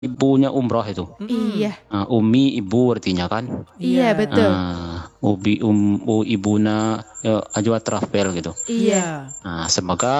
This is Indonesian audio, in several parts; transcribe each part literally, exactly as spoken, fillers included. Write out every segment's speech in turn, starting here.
ibunya umroh itu. Iya. Uh, umi ibu artinya kan. Iya betul. Uh, ubi um u ibuna ya, ajwa travel gitu. Iya. Nah, semoga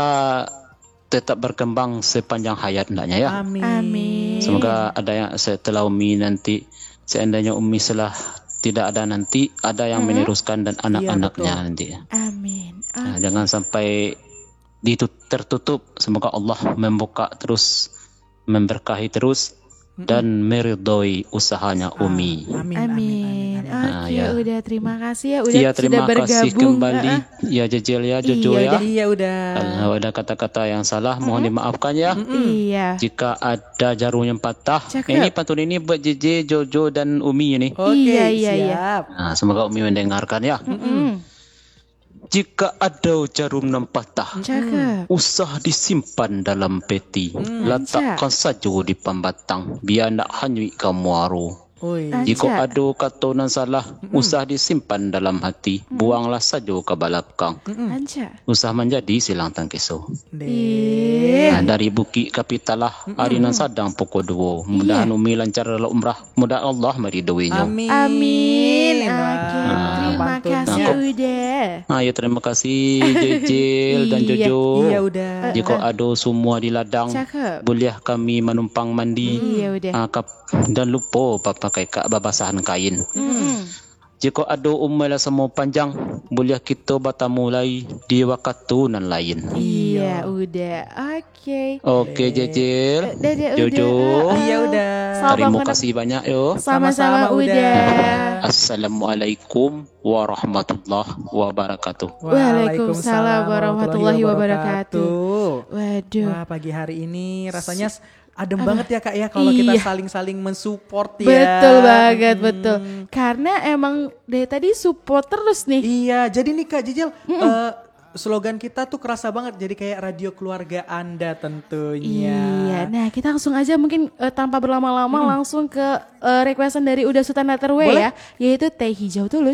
tetap berkembang sepanjang hayat hendaknya ya. Amin. Amin. Semoga ada yang setelah umi nanti, seandainya umi setelah tidak ada nanti, ada yang Mm-hmm. meneruskan dan anak-anaknya Iya, nanti. Amin. Nah, Amin. jangan sampai ditut tertutup. Semoga Allah membuka terus, memberkahi terus, dan meridhoi usahanya umi. Amin. Amin. Oke, Nah, ya. udah terima kasih ya udah Iya, sudah terima kasih bergabung. kembali. Uh-uh. Ya Jejel ya, Jojo Iya, ya. udah. Iya udah. Kalau ada kata-kata yang salah, mohon dimaafkan ya. Iya. Jika ada jarum yang patah, Cakep. ini pantun ini buat J J, Jojo dan Umi ini. Oke, Iya, iya, iya. siap. Nah, semoga Umi mendengarkan ya. Mm. Jika ada jarum yang patah, Cakep. usah disimpan dalam peti. Letakkan saja di pembatang, biar nak hanyut kamu aru. Oi. Ah. Jika Anca. ada kata nan salah, usah disimpan dalam hati. Buanglah saja ke belakang. Anca. Usah menjadi silang tangkiso. Ih. Nah, dari Bukit Kapitalah, hari nan sadang pukul dua. Mudahan Umi lancar dalam umrah. Mudah Allah meridhoinya. Amin. Amin. Oke, Wah, terima pantunnya. kasih Nah, udah. Nah, ya terima kasih Jejel dan Iya. Jojo. Iya udah. Jika ada semua di ladang, Cakep. boleh kami menumpang mandi. Iya udah. Ah, kap- dan lupa pakai kak babasahan kain. Mm. Jika ada umur semua panjang, boleh kita batamulai di waktu nan lain. Iya udah. Oke. Oke Jejel, Dadah Jojo. udah. Iya udah. Selamat Terima menap- kasih banyak yo. Sama-sama Sama-sama udah. udah. Assalamualaikum warahmatullahi wabarakatuh. Waalaikumsalam warahmatullahi wabarakatuh. Waduh. Wah, pagi hari ini rasanya s- adem banget ya Kak ya kalau kita Iya. saling-saling mensupport ya. Betul banget, Hmm. betul. Karena emang dari tadi support terus nih. Iya, jadi nih Kak Jijil, eh, slogan kita tuh kerasa banget jadi kayak radio keluarga Anda tentunya. Iya, nah kita langsung aja mungkin eh, tanpa berlama-lama langsung ke eh, requestan dari Uda Sultan Laterwe ya, yaitu teh hijau tulus.